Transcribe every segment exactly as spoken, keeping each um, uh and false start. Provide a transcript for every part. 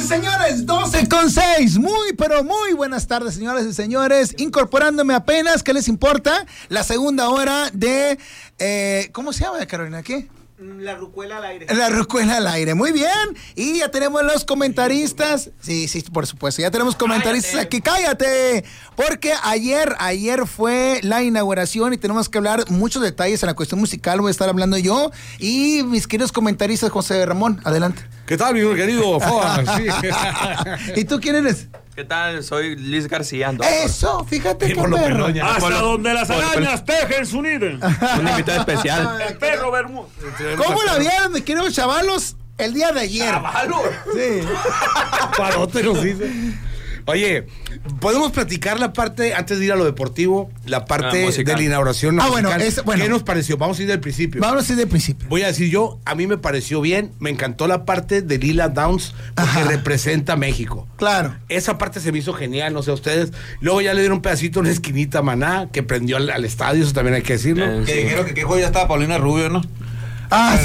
y señores, doce con seis. Muy, pero muy buenas tardes, señoras y señores. Incorporándome apenas, ¿qué les importa? La segunda hora de... Eh, ¿Cómo se llama, Carolina? ¿Qué? La Rucuela al aire. La Rucuela al aire, muy bien. Y ya tenemos los comentaristas. Sí, sí, por supuesto. Ya tenemos comentaristas Cállate. aquí. ¡Cállate! Porque ayer, ayer fue la inauguración y tenemos que hablar muchos detalles en la cuestión musical. Voy a estar hablando yo y mis queridos comentaristas, José Ramón. Adelante. ¿Qué tal, mi querido Foa? Sí. ¿Y tú quién eres? ¿Qué tal? Soy Luis García. Eso, fíjate qué Por lo perro. perdón, ya. Hasta Por- donde las por- arañas tejen su nido. Un invitado especial. El perro Bermúdez. ¿Cómo la vieron, mis queridos chavalos, el día de ayer? Sí. Parote nos dice. Oye, podemos platicar la parte, antes de ir a lo deportivo, la parte Ah, musical. de la inauguración. Ah, bueno, musical. es- bueno. ¿Qué nos pareció? Vamos a ir del principio. Vamos a ir del principio. Voy a decir yo, a mí me pareció bien, me encantó la parte de Lila Downs porque Ajá. representa a México. Claro. Esa parte se me hizo genial, no sé a ustedes. Luego ya le dieron un pedacito, una esquinita a Maná, que prendió al, al estadio, eso también hay que decirlo. Eh, Que sí. dijeron que qué joya estaba Paulina Rubio, ¿no? Ah,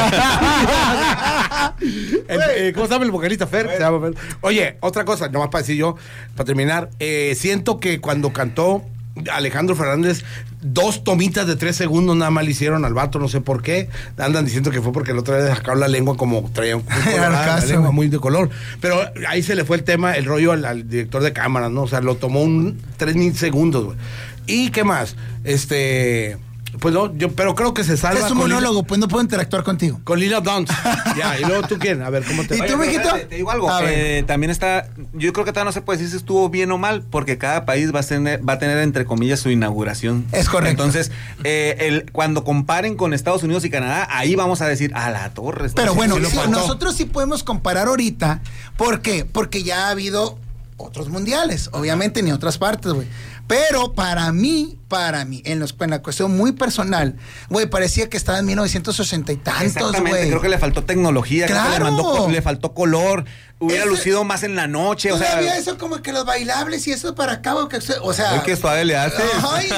El- eh, ¿Cómo se llama el vocalista? Fer. Se llama Fer. Oye, otra cosa, nomás para decir yo, para terminar, eh, siento que cuando cantó Alejandro Fernández, dos tomitas de tres segundos nada más le hicieron al vato, no sé por qué. Andan diciendo que fue porque el otro día sacaron la lengua como traía un Era la caso, lengua güey. muy de color. Pero ahí se le fue el tema, el rollo al, al director de cámaras, ¿no? O sea, lo tomó un tres mil segundos, güey. ¿Y qué más? Este. Pues no, yo, pero creo que se salva. Es un con Lila- monólogo, pues no puedo interactuar contigo. Con Lila Downs. Ya, y luego tú quién, a ver, ¿cómo te ¿Y va? tú, Oye, mijito? espérate, Te digo algo. A ver. eh, también está. Yo creo que todavía no se puede decir si estuvo bien o mal, porque cada país va a tener, va a tener entre comillas, su inauguración. Es correcto. Entonces, eh, el, cuando comparen con Estados Unidos y Canadá, ahí vamos a decir, a la torre. Pero Sí, bueno, sí lo sí, faltó. nosotros sí podemos comparar ahorita. ¿Por qué? Porque ya ha habido otros mundiales, obviamente, ni otras partes, güey. Pero para mí, para mí, en, los, en la cuestión muy personal, güey, parecía que estaba en mil novecientos ochenta y tantos, Exactamente, güey. creo que le faltó tecnología, creo que ¡Claro! le, mandó- le faltó color, hubiera Ese- lucido más en la noche, o sea, Todavía eso como que los bailables y eso para acá, güey, que, o sea... ay, qué suave le hace. Ay,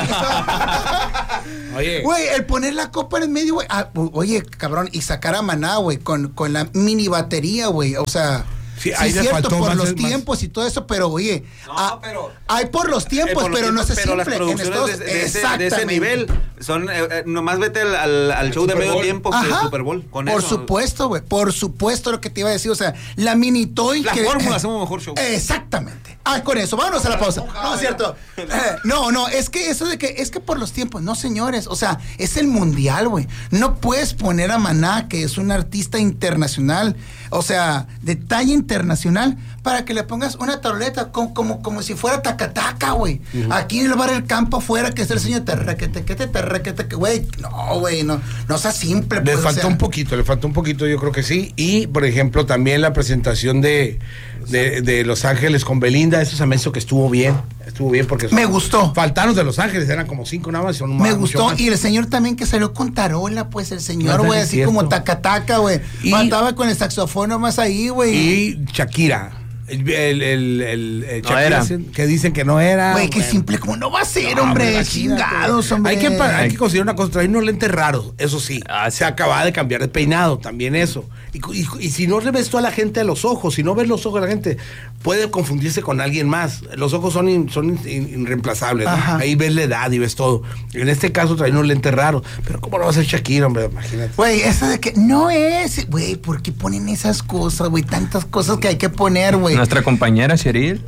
Oye. güey, el poner la copa en el medio, güey. Ah, oye, cabrón, y sacar a Maná, güey, con, con la mini batería, güey. O sea, Sí, sí, ahí es le cierto, faltó por más- los más- tiempos y todo eso, pero oye, No, ah, pero- hay por los tiempos, Eh, por los pero no tiempos, se pero las simple. En producciones Estados- de, de ese, de ese Exactamente. nivel son eh, eh, nomás vete al, al, al show de Super medio Bowl. tiempo que el Ajá. Super Bowl con por eso. supuesto, güey, por supuesto lo que te iba a decir, o sea, la mini toy La que fórmula hacemos mejor show. Exactamente. Ah, con eso, vámonos a la pausa. No, es cierto. Eh, no, no, es que eso de que es que por los tiempos, no, señores, o sea, es el mundial, güey. No puedes poner a Maná, que es un artista internacional, o sea, de talla internacional, para que le pongas una tableta como, como, como si fuera tacataca, güey. Aquí en el bar El Campo afuera, que es el señor terrequete, que te terrequete, que, güey, no, güey, no, no sea simple. Le pues, o faltó sea. un poquito, le faltó un poquito, yo creo que sí. Y, por ejemplo, también la presentación de, de, de Los Ángeles con Belinda, eso se me hizo que estuvo bien. Estuvo bien porque... Me gustó. Faltaron de Los Ángeles, eran como cinco nada más. Son Me más- gustó, mucho más. y el señor también que salió con tarola, pues el señor, No, güey, es así cierto. como tacataca, güey. Y- Faltaba con el saxofón nomás ahí, güey. Y Shakira. El, el, el, el- el No Shakira, era. que dicen que no era. Güey, que Bueno. simple, como no va a ser, No, hombre, imagínate. chingados, hombre. Hay que, pa- hay que considerar una cosa, traer unos lentes raros, eso sí. Ah, sí. Se acaba de cambiar de peinado, también eso. Y, cu- y, y si no le ves tú a la gente a los ojos, si no ves los ojos a la gente, puede confundirse con alguien más. Los ojos son, in- son in- irreemplazables, ¿no? Ajá. Ahí ves la edad y ves todo. En este caso trae unos lentes raros. Pero ¿cómo lo va a hacer Shakira, hombre? Imagínate. Güey, eso de que no es, güey, ¿por qué ponen esas cosas, güey? Tantas cosas que hay que poner, güey. Nuestra compañera Cheryl.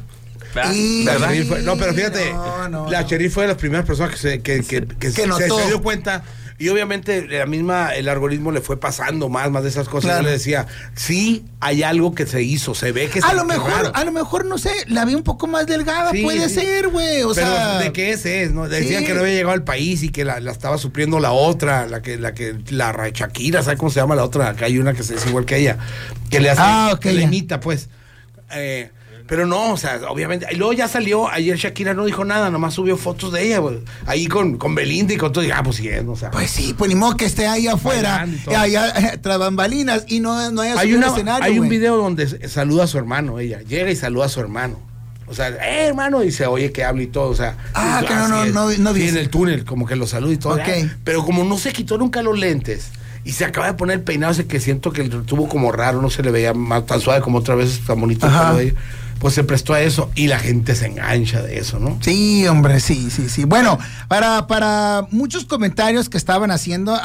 Y- La ¿Verdad? Cheryl fue- no, pero fíjate, No, no, la no. Cheryl fue de las primeras personas que se, que, que, que se, notó. se dio cuenta. Y obviamente la misma, el algoritmo le fue pasando más, más de esas cosas. Claro. Yo le decía, sí, hay algo que se hizo, se ve que se A lo mejor, enterraron. a lo mejor, no sé, la vi un poco más delgada, Sí, puede sí. ser, güey, o Pero sea. ¿de qué ese es? ¿No? Decían Sí. que no había llegado al país y que la, la estaba supliendo la otra, la que, la que, la Ra- Shakira, ¿sabes cómo se llama la otra? Acá hay una que es igual que ella, que le hace, Ah, ok, que le ya. imita, pues. Eh, pero no, o sea, obviamente. Y luego ya salió, ayer Shakira no dijo nada, nomás subió fotos de ella, güey. Ahí con, con Belinda y con todo. Y, ah, pues sí, es, o sea. Pues sí, pues ni modo que esté ahí afuera, Bailando y todo. eh, allá eh, tras bambalinas y no, no haya hay subido una, al escenario, hay un güey. video donde s- saluda a su hermano, ella. Llega y saluda a su hermano. O sea, eh, hermano, y se oye que habla y todo, o sea. Ah, y- que no, así no, es. no vi- no vi Sí, en eso. el túnel, como que lo saluda y todo. Ok. Ah, pero como no se quitó nunca los lentes y se acaba de poner el peinado ese que siento que tuvo como raro, no se le veía más tan suave como otra vez, tan bonito el pelo de ella. Pues se prestó a eso y la gente se engancha de eso, ¿no? Sí, hombre, sí, sí, sí. Bueno, para, para muchos comentarios que estaban haciendo, a,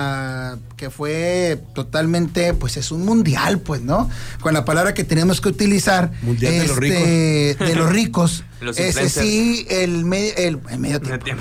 a, que fue totalmente, pues es un mundial, pues, ¿no? Con la palabra que tenemos que utilizar. Mundial este, de los ricos. De los ricos. Los Ese influencers. sí, el, me, el, el medio tiempo. Medio tiempo.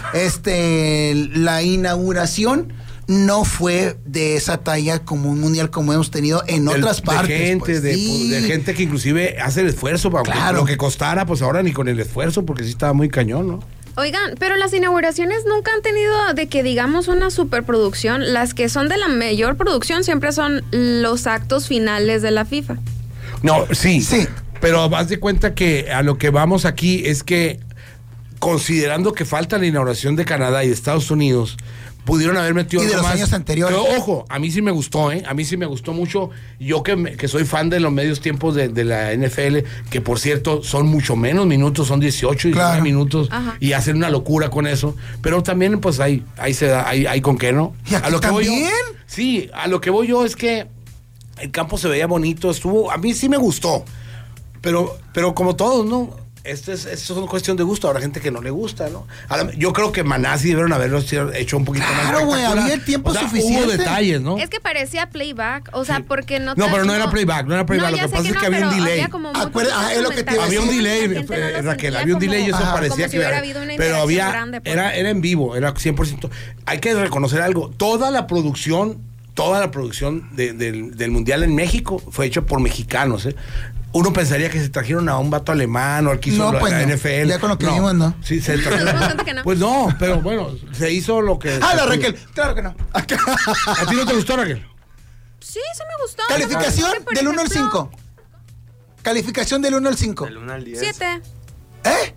Este, la inauguración no fue de esa talla como un mundial como hemos tenido en Del- otras partes. de gente, pues. de, Sí. de gente que inclusive hace el esfuerzo para Claro. lo que costara, pues ahora ni con el esfuerzo, porque sí estaba muy cañón, ¿no? Oigan, pero las inauguraciones nunca han tenido de que digamos una superproducción. Las que son de la mayor producción siempre son los actos finales de la FIFA. No, sí, Sí. pero haz de cuenta que a lo que vamos aquí es que, considerando que falta la inauguración de Canadá y de Estados Unidos, pudieron haber metido Y de algo los más. años anteriores. Pero, ojo, a mí sí me gustó, ¿eh? A mí sí me gustó mucho. Yo que, me- que soy fan de los medios tiempos de, de la N F L, que por cierto son mucho menos minutos, son dieciocho y Claro. minutos, Ajá. y hacen una locura con eso. Pero también, pues ahí, ahí se da, ahí, ahí con qué, ¿no? ¿Y aquí a lo que voy yo, también? sí, a lo que voy yo es que el campo se veía bonito, estuvo, a mí sí me gustó. Pero, pero como todos, ¿no? Esto es, esto es una cuestión de gusto. Habrá gente que no le gusta, ¿no? Ahora, yo creo que Maná sí debieron haberlo hecho un poquito más. Claro, güey, espectacular. había el tiempo O sea, suficiente. Hubo detalles, ¿no? Es que parecía playback, o sea, porque no... No, te- pero no era playback, no era playback, lo ya que sé pasa es no, que había un pero delay. había como muchos Acuerda- ah, es lo que te iba a Había un decir. delay, La gente no eh, lo Raquel, sentía había un delay y eso como- Ajá. parecía como que si hubiera era- habido una pero interacción había, grande, pues. era, era en vivo, era cien por ciento. Hay que reconocer algo, toda la producción, toda la producción de- del, del Mundial en México fue hecho por mexicanos, ¿eh? Uno pensaría que se trajeron a un vato alemán o al que hizo No, la, pues la no. N F L. Ya con lo que vimos, ¿no? Sí, se Nos dimos trajeron. cuenta que no. Pues no, pero bueno, se hizo lo que. Ah, la Raquel, claro que no. ¿A ti no te gustó, Raquel? Sí, sí me gustó. Calificación Porque, por del uno al ejemplo, cinco. Calificación del uno al cinco. Del uno al diez. Siete. ¿Eh?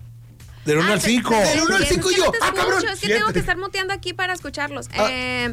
Del uno Ah, al te- cinco. Del uno al es cinco que yo. no te Ah, cabrón. escucho, Es que Siete. tengo que estar muteando aquí para escucharlos. Ah. Eh,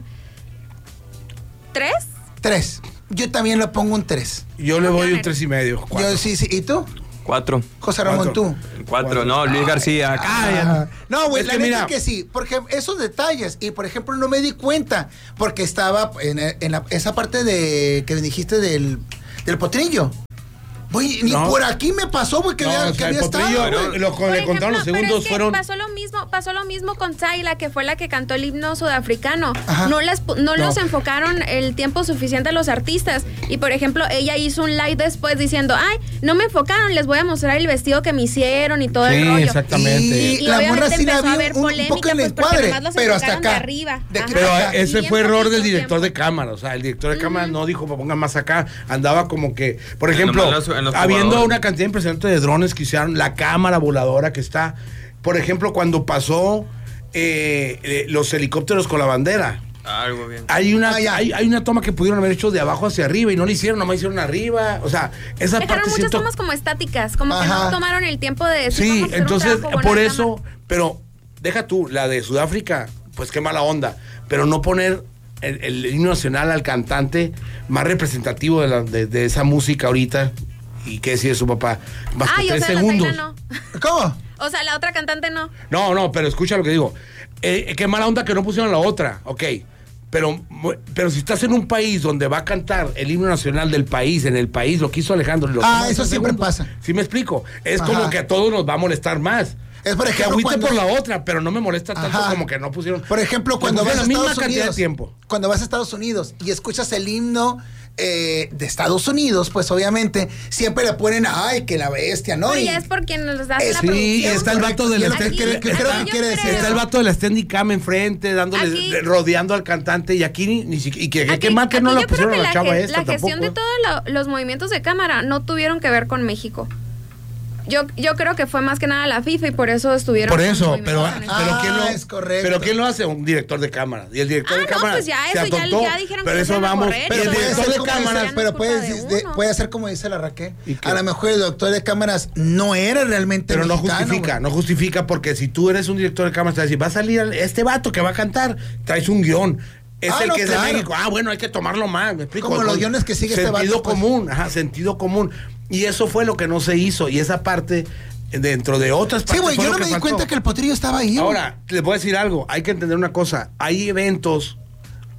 ¿Tres? Tres. Yo también le pongo un tres. Yo le doy un tres y medio. cuatro. Yo sí, sí. ¿Y tú? Cuatro. José Ramón, Cuatro. tú. Cuatro, no, Luis García. Ah, no, güey, Es la que neta mira- que sí. Por ejemplo, esos detalles. Y por ejemplo, no me di cuenta. Porque estaba en, en la- esa parte de que me dijiste del, del potrillo. Güey, ni No. por aquí me pasó, güey, que, No, había, o que sea, el había potrillo, estado, güey. lo, lo- Por le ejemplo, contaron los pero segundos es que fueron. pasó lo mismo, pasó lo mismo con Zayla, que fue la que cantó el himno sudafricano. Ajá. No les pu- no, No. los enfocaron el tiempo suficiente a los artistas. Y por ejemplo, ella hizo un live después diciendo, ay, no me enfocaron, les voy a mostrar el vestido que me hicieron y todo Sí, el rollo. exactamente. Y, Y la obviamente morra sí la empezó a vi haber un, un polémica, poco en pues, el porque cuadre, nomás los pero hasta enfocaron acá. de arriba. De Ajá. que Pero acá. ese Bien fue error del poquito director tiempo. de cámara. O sea, el director de cámara no dijo, "Pues pongan más acá". Andaba como que, por ejemplo, Nomás los- en los habiendo jugadores. una cantidad impresionante de drones que hicieron, la cámara voladora que está. Por ejemplo, cuando pasó eh, eh, los helicópteros con la bandera. Algo bien. Hay una, Ah, ya. hay, hay una toma que pudieron haber hecho de abajo hacia arriba y no lo hicieron, nomás hicieron arriba. O sea, esa Dejaron parte muchas siento. tomas como estáticas, como que Ajá. no tomaron el tiempo de decir, Sí, vamos a hacer un entonces, trabajo bueno por de eso, cámara. pero deja tú, la de Sudáfrica, pues qué mala onda, pero no poner el, el himno nacional al cantante más representativo de, la- de- de esa música ahorita, y qué decir de su papá, más que Ay, o tres sea, la segundos. Zayla no. ¿Cómo? O sea, la otra cantante no. No, no, pero escucha lo que digo. Eh, qué mala onda que no pusieron la otra, ok. Pero, mu- pero si estás en un país donde va a cantar el himno nacional del país, en el país, lo que hizo Alejandro. lo Ah, toma eso tres siempre segundos. pasa. ¿Sí me explico? Es Ajá. como que a todos nos va a molestar más. Es por que ejemplo agüite cuando- por la otra, pero no me molesta tanto Ajá. como que no pusieron. Por ejemplo, Le cuando vas pusieron a la misma Estados cantidad Unidos, de tiempo. cuando vas a Estados Unidos y escuchas el himno eh, de Estados Unidos, pues obviamente siempre le ponen, ay, que la bestia, ¿no? Pero Y- ya es por quien nos hace Es- la sí, producción. está el vato de la Y es lo que Aquí- quiere- que creo aquí que yo quiere decir. creo- Está el vato de la Steadicam enfrente, dándole, Aquí- de- rodeando al cantante, y aquí ni, ni siquiera. Y que, Aquí- qué mal que aquí no yo la creo pusieron que a la la chava ge- esta La gestión tampoco. de todos lo- los movimientos de cámara no tuvieron que ver con México. Yo, yo creo que fue más que nada la FIFA y por eso estuvieron. Por con eso, movimientos pero, en el- Ah, pero ¿quién lo es correcto. Pero ¿quién lo hace? Un director de cámara. Y el director Ah, de no, cámara pues ya, se eso ya- atontó, ya dijeron pero que eso se van a vamos. correr, Y Pero el ya puede director ser de como cámara. dice, no es pero culpa puede, de de- uno. puede hacer como dice la Raquel. ¿Y qué? A lo mejor el doctor de cámaras no era realmente Pero no mexicano, justifica, güey. no justifica, porque si tú eres un director de cámara, te vas a decir, va a salir este vato que va a cantar, traes un guión. Es Ah, el no, que es claro. de México. Ah, bueno, hay que tomarlo más. ¿Me explico? Como los Con guiones que sigue este Sentido vato, pues. común, ajá, sentido común. Y eso fue lo que no se hizo. Y esa parte, dentro de otras Sí, partes. güey, fue yo lo no me que di faltó. cuenta que el potrillo estaba ahí, güey. Ahora, les voy a decir algo. Hay que entender una cosa. Hay eventos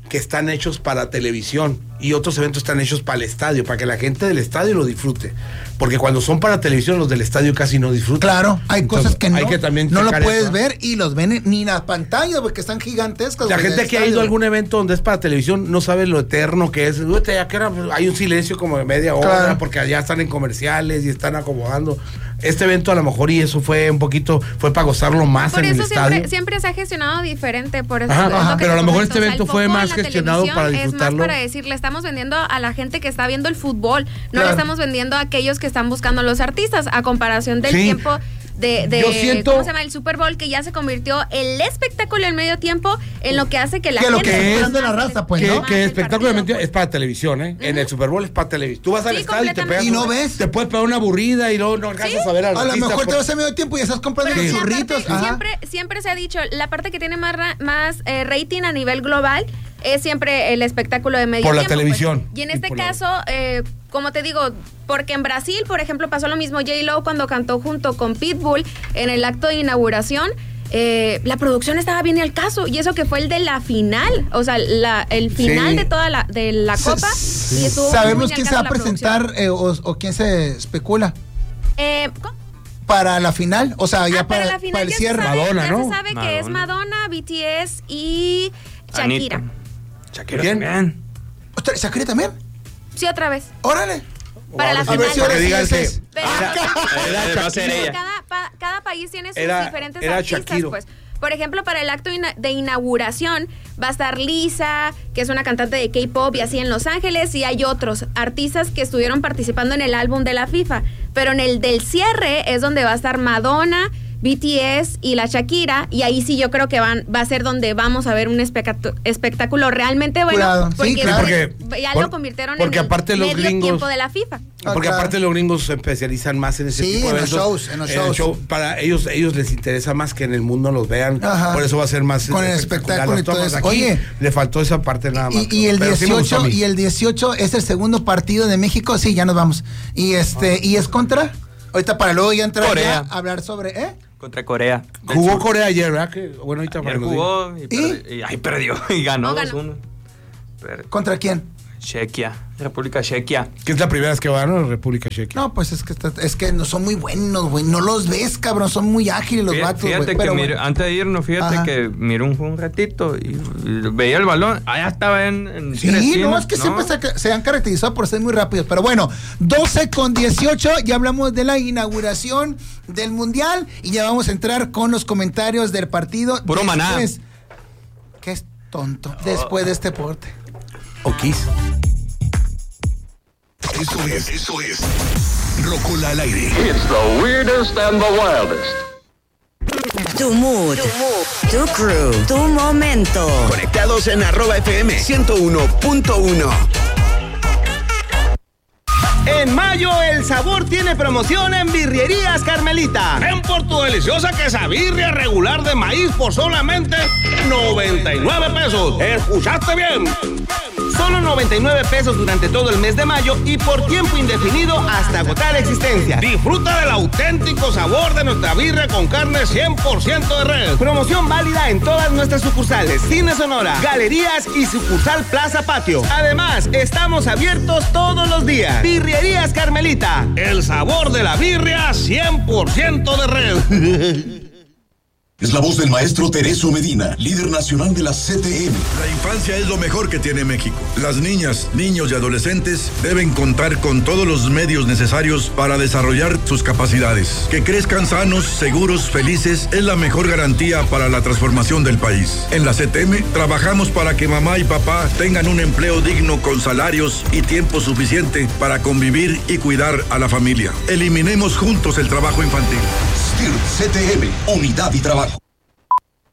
que están hechos para televisión y otros eventos están hechos para el estadio, para que la gente del estadio lo disfrute. Porque cuando son para televisión, los del estadio casi no disfrutan. Claro, hay Entonces, cosas que no, hay que también no lo checar puedes eso, ¿no? ver y los ven ni en las pantallas porque están gigantescas. La güey, gente del que ha ido estadio. a algún evento donde es para televisión no sabe lo eterno que es. Uy, ya que era, hay un silencio como de media hora Claro. porque allá están en comerciales y están acomodando. Este evento a lo mejor y eso fue un poquito, fue para gozarlo más Por en el eso siempre, estadio. siempre se ha gestionado diferente, por eso Ajá, es lo ajá, que pero te a lo mejor comento, este o sea, evento el fue foco más en la gestionado televisión para es disfrutarlo. más para decir, le estamos vendiendo a la gente que está viendo el fútbol, no Claro. le estamos vendiendo a aquellos que están buscando los artistas, a comparación del Sí. tiempo de, de Yo siento- ¿cómo se llama? El Super Bowl, que ya se convirtió el espectáculo en medio tiempo en lo que hace que la Que lo gente... que se es más de la el- raza, pues, Que, ¿no? más que el espectáculo de partido, mentira es para televisión, ¿eh? En el Super Bowl es para televisión. Tú vas al Sí, estadio y te pegas. Y no ves. Te puedes pegar una aburrida y luego no alcanzas a ver al A lo artista mejor te por- vas a medio tiempo y estás comprando Pero los sí, churritos. aparte, Ajá. siempre, siempre se ha dicho, la parte que tiene más, ra- más eh, rating a nivel global es siempre el espectáculo de medio Por la tiempo, pues. televisión. Y en Y este por la- caso, eh, como te digo, porque en Brasil, por ejemplo, pasó lo mismo. J-Lo cuando cantó junto con Pitbull en el acto de inauguración, eh, la producción estaba bien al caso. Y eso que fue el de la final, o sea, la, el final Sí. de toda la, de la Sa- copa. Y estuvo Sabemos muy al quién se caso va a la producción. presentar eh, o, o quién se especula Eh, ¿cómo? para la final, o sea, ya Ah, para, la final para el ya cierre. Se sabe, Madonna, ya ¿no? se sabe que es Madonna. Madonna, B T S y Shakira. Anita. Shakira ¿Quién? también. Ostras, ¿Shakira también? Sí, otra vez. Órale. Para la A final. ver si ahora sí digan es que ese. Pero- era Va a ser Shakira. ella. cada, pa- cada país tiene sus Era- diferentes era artistas, Shakiro. pues. Por ejemplo, para el acto ina- de inauguración va a estar Lisa, que es una cantante de K-pop y así en Los Ángeles, y hay otros artistas que estuvieron participando en el álbum de la FIFA. Pero en el del cierre es donde va a estar Madonna, B T S y la Shakira, y ahí sí yo creo que van va a ser donde vamos a ver un espectáculo, espectáculo realmente bueno, Claro, sí, porque, claro. este- Porque- ya por- lo convirtieron porque en el aparte los medio gringos- tiempo de la FIFA. Ah, Porque claro. aparte los gringos se especializan más en ese Sí, tipo de en los eventos. shows, en los el shows. show, para ellos, ellos les interesa más que en el mundo los vean. Ajá. Por eso va a ser más Con el espectacular espectáculo las y todo tomas. eso. Aquí Oye, le faltó esa parte nada más. Y, y el Pero sí me gustó a dieciocho mí. y el dieciocho es el segundo partido de México. Sí, ya nos vamos. Y este y es contra ahorita para luego ya entrar Corea. ya a hablar sobre ¿eh? Contra Corea. del Jugó Sur. Corea ayer, ¿verdad? Que, bueno, ahorita Ayer para que nos diga. jugó y, ¿Y? perdi- y ahí perdió y ganó No ganó. dos uno. Per- ¿Contra quién? Chequia, República Chequia. Que es la primera vez que van a la República Checa. No, pues es que está- es que no son muy buenos, güey. No los ves, cabrón. Son muy ágiles los Fíjate, vatos, güey. fíjate que Pero miré- bueno. antes de irnos, fíjate Ajá. que miré un, un ratito y, y veía el balón. Allá estaba en. en Sí, Crescino, no, es que siempre se, se han caracterizado por ser muy rápidos. Pero bueno, doce con dieciocho, ya hablamos de la inauguración del Mundial y ya vamos a entrar con los comentarios del partido. Puro maná. Después- Qué es tonto. Después de este porte. O Kiss. Eso es, eso es. Rocola al aire. It's the weirdest and the wildest. Tu mood, tu crew, tu momento. Conectados en arroba F M ciento uno punto uno. En mayo el sabor tiene promoción en Birrerías Carmelita. Ven por tu deliciosa quesabirria regular de maíz por solamente noventa y nueve pesos. ¿Escuchaste bien? Solo noventa y nueve pesos durante todo el mes de mayo y por tiempo indefinido hasta agotar existencia. Disfruta del auténtico sabor de nuestra birria con carne cien por ciento de res. Promoción válida en todas nuestras sucursales, Cine Sonora, Galerías y sucursal Plaza Patio. Además, estamos abiertos todos los días. Birrerías Carmelita. El sabor de la birria cien por ciento de res. Es la voz del maestro Tereso Medina, líder nacional de la C T M. La infancia es lo mejor que tiene México. Las niñas, niños y adolescentes deben contar con todos los medios necesarios para desarrollar sus capacidades. Que crezcan sanos, seguros, felices es la mejor garantía para la transformación del país. En la C T M trabajamos para que mamá y papá tengan un empleo digno con salarios y tiempo suficiente para convivir y cuidar a la familia. Eliminemos juntos el trabajo infantil. S T I R C T M, unidad y trabajo.